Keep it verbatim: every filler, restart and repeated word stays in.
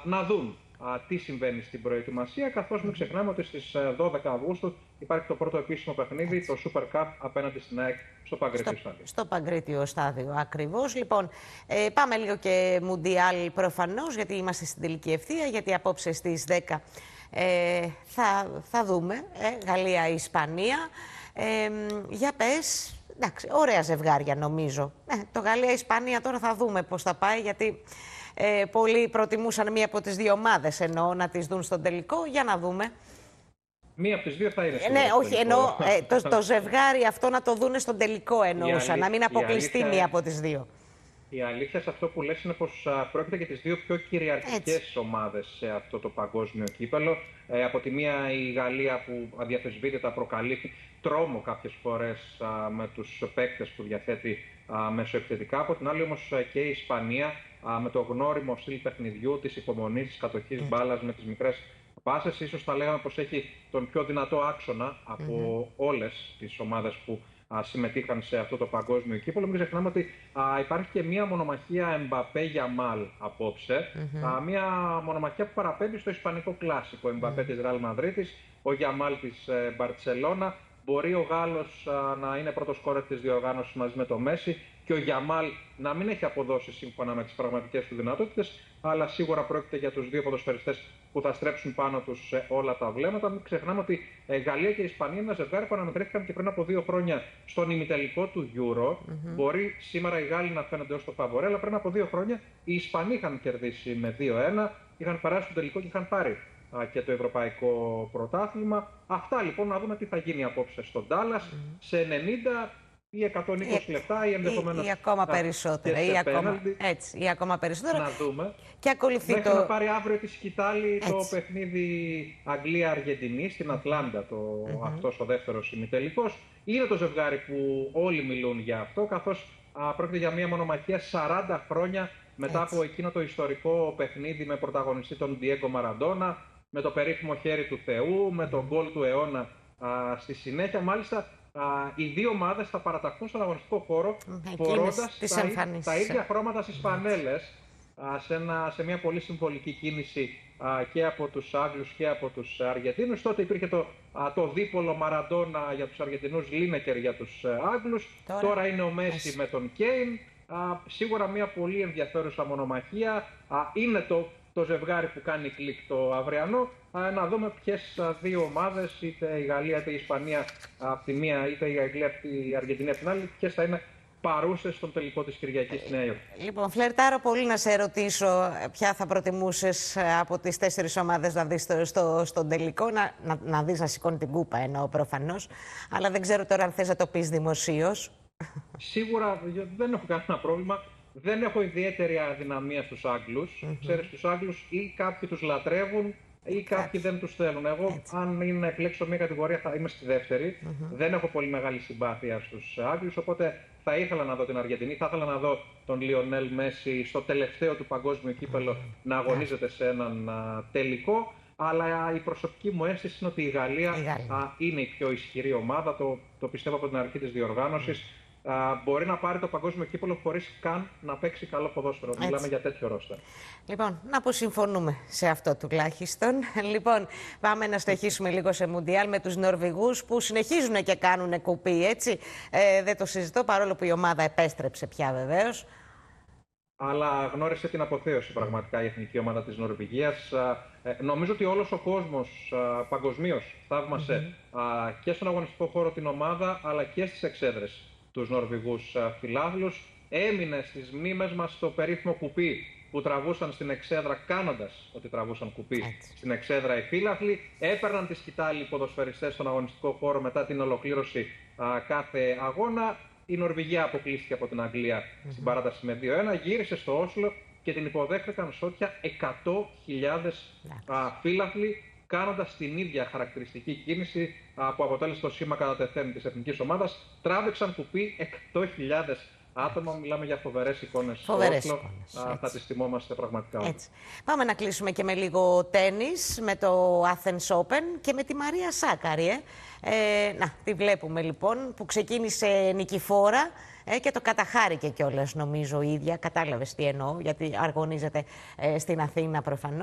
να δουν α, τι συμβαίνει στην προετοιμασία, καθώς μην ξεχνάμε ότι στις δώδεκα Αυγούστου υπάρχει το πρώτο επίσημο παιχνίδι, Έτσι. το Super Cup απέναντι στην ΑΕΚ στο Παγκρίτιο Στάδιο. Στο Παγκρίτιο Στάδιο, ακριβώς. Λοιπόν, ε, πάμε λίγο και Μουντιάλ προφανώς, γιατί είμαστε στην τελική ευθεία, γιατί απόψε στις δέκα ε, θα, θα δούμε ε, Γαλλία-Ισπανία. Ε, για πες, εντάξει, ωραία ζευγάρια νομίζω. Ε, το Γαλλία-Ισπανία τώρα θα δούμε πώς θα πάει, γιατί ε, πολλοί προτιμούσαν μία από τις δύο ομάδες εννοώ να τις δουν στον τελικό. Για να δούμε. Μία από τις δύο θα είναι στο Ναι, όχι, εννοώ ε, το, το ζευγάρι αυτό να το δούνε στον τελικό εννοούσα, να μην αποκλειστεί αλήθεια, μία από τις δύο. Η αλήθεια σε αυτό που λες είναι πως α, πρόκειται για τις δύο πιο κυριαρχικές Έτσι. ομάδες σε αυτό το παγκόσμιο κύπελο. Ε, από τη μία η Γαλλία που αδιαφεσβήτητα προκαλεί τρόμο κάποιες φορές α, με τους παίκτες που διαθέτει α, μεσοεπιθετικά. Από την άλλη όμως και η Ισπανία α, με το γνώριμο στυλ παιχνιδιού, της υπομονής, της κατοχής mm. μπάλας με τις μικρές πάσες. Ίσως θα λέγαμε πως έχει τον πιο δυνατό άξονα από mm-hmm. όλες τις ομάδες που α, συμμετείχαν σε αυτό το παγκόσμιο κύπελλο. Μην ξεχνάμε ότι α, υπάρχει και μία μονομαχία Εμπαπέ-Γιαμάλ απόψε. Mm-hmm. Α, μία μονομαχία που παραπέμπει στο ισπανικό κλάσικο. Εμπαπέ mm-hmm. της Ρεάλ Μαδρίτης, ο Γιαμάλ της ε, Μπαρτσελώνα. Μπορεί ο Γάλλος α, να είναι πρώτος σκόρερ της διοργάνωσης μαζί με το Μέση και ο Γιαμάλ να μην έχει αποδώσει σύμφωνα με τις πραγματικές του δυνατότητες, αλλά σίγουρα πρόκειται για τους δύο ποδοσφαιριστές που θα στρέψουν πάνω τους σε όλα τα βλέμματα. Μην ξεχνάμε ότι ε, Γαλλία και Ισπανία είναι ένα ζευγάρι που αναμετρήθηκαν και πριν από δύο χρόνια στον ημιτελικό του Euro. Mm-hmm. Μπορεί σήμερα οι Γάλλοι να φαίνονται ως το φαβορέ, αλλά πριν από δύο χρόνια οι Ισπανοί είχαν κερδίσει με δύο ένα, είχαν περάσει στο τελικό και είχαν πάρει α, και το ευρωπαϊκό πρωτάθλημα. Αυτά λοιπόν, να δούμε τι θα γίνει απόψε στον Ντάλλας mm-hmm. σε ενενήντα ή εκατόν είκοσι ή, λεπτά ή ενδεχομένως ή, ή ακόμα περισσότερα. Ή ακόμα, έτσι, ή ακόμα περισσότερα. Να δούμε. Και ακολουθεί Μέχρι το... να πάρει αύριο τη σκητάλη έτσι. το παιχνίδι Αγγλία-Αργεντινή στην Ατλάντα, το, mm-hmm. αυτός ο δεύτερος ημιτελικός. Είναι το ζευγάρι που όλοι μιλούν για αυτό, καθώς α, πρόκειται για μια μονομαχία σαράντα χρόνια μετά έτσι. από εκείνο το ιστορικό παιχνίδι με πρωταγωνιστή τον Ντιέγκο Μαραντόνα, με το περίφημο χέρι του Θεού, με τον γκολ του αιώνα α, στη συνέχεια. Μάλιστα, Uh, οι δύο ομάδες θα παραταχθούν στον αγωνιστικό χώρο φορώντας τα, τα ίδια χρώματα στις φανέλες uh, σε, σε μια πολύ συμβολική κίνηση uh, και από τους Άγγλους και από τους Αργεντίνους. Τότε υπήρχε το, uh, το δίπολο Μαραντόνα για τους Αργεντινούς, Λίνεκερ για τους uh, Άγγλους. Τώρα, Τώρα είναι ο Μέση Έσαι. με τον Κέιν. Uh, σίγουρα μια πολύ ενδιαφέρουσα μονομαχία. Uh, είναι το το ζευγάρι που κάνει κλικ το αυριανό. Α, να δούμε ποιες δύο ομάδες, είτε η Γαλλία είτε η Ισπανία από τη μία, είτε η Αγγλία η Αργεντινή από την άλλη, ποιες θα είναι παρούσες στον τελικό της Κυριακής στη Νέα Υόρκη. Λοιπόν, φλερτάρω πολύ να σε ρωτήσω ποια θα προτιμούσες από τις τέσσερις ομάδες να δεις στο, στο, στον τελικό, να, να, να δεις να σηκώνει την κούπα εννοώ προφανώς, αλλά δεν ξέρω τώρα αν θες να το πεις δημοσίως. Σίγουρα δεν έχω κανένα πρόβλημα. Δεν έχω ιδιαίτερη αδυναμία στους Άγγλους. Mm-hmm. Ξέρεις, τους Άγγλους ή κάποιοι τους λατρεύουν ή κάποιοι Έτσι. δεν τους θέλουν. Εγώ, Έτσι. αν είναι να επιλέξω μια κατηγορία, θα είμαι στη δεύτερη. Mm-hmm. Δεν έχω πολύ μεγάλη συμπάθεια στους Άγγλους, οπότε θα ήθελα να δω την Αργεντινή. Θα ήθελα να δω τον Λιονέλ Μέση στο τελευταίο του παγκόσμιο κύπελλο mm-hmm. να αγωνίζεται σε έναν α, τελικό. Αλλά η προσωπική μου αίσθηση είναι ότι η Γαλλία, η Γαλλία. Α, είναι η πιο ισχυρή ομάδα. Το, το πιστεύω από την αρχή της διοργάνωσης. Mm-hmm. Uh, μπορεί να πάρει το παγκόσμιο κύπελλο χωρίς καν να παίξει καλό ποδόσφαιρο. Έτσι. Μιλάμε για τέτοιο ρόστερ. Λοιπόν, να αποσυμφωνούμε σε αυτό τουλάχιστον. Λοιπόν, πάμε να στοχίσουμε λίγο σε Μουντιάλ με τους Νορβηγούς που συνεχίζουν και κάνουν κουπί, έτσι. Ε, δεν το συζητώ, παρόλο που η ομάδα επέστρεψε πια βεβαίως. Αλλά γνώρισε την αποθέωση πραγματικά η εθνική ομάδα της Νορβηγίας. Ε, νομίζω ότι όλος ο κόσμος παγκοσμίως θαύμασε mm-hmm. και στον αγωνιστικό χώρο την ομάδα, αλλά και στις εξέδρες τους Νορβηγούς φιλάθλους. Έμεινε στις μνήμες μας το περίφημο κουπί που τραβούσαν στην εξέδρα, κάνοντας ότι τραβούσαν κουπί Έτσι. στην εξέδρα οι φίλαθλοι. Έπαιρναν τη σκητάλη οι ποδοσφαιριστές στον αγωνιστικό χώρο μετά την ολοκλήρωση α, κάθε αγώνα. Η Νορβηγία αποκλείστηκε από την Αγγλία mm-hmm. στην παράταση με δύο ένα, γύρισε στο Όσλο και την υποδέχτηκαν σώτια εκατό χιλιάδες φίλαθλοι, κάνοντας την ίδια χαρακτηριστική κίνηση α, που αποτέλεσε το σήμα κατά τεθέν της εθνικής ομάδας. Τράβηξαν κουπί εκατό χιλιάδες άτομα. Μιλάμε για φοβερές εικόνες. Φοβερές Όσλο. εικόνες. Α, θα τις θυμόμαστε πραγματικά. Έτσι. Πάμε να κλείσουμε και με λίγο τένις, με το Athens Open και με τη Μαρία Σάκαρη. Ε. Ε, να, τη βλέπουμε λοιπόν, που ξεκίνησε νικηφόρα ε, και το καταχάρηκε κιόλας νομίζω η ίδια. Κατάλαβες τι εννοώ, γιατί αγωνίζεται ε, στην Αθήνα προφανώς.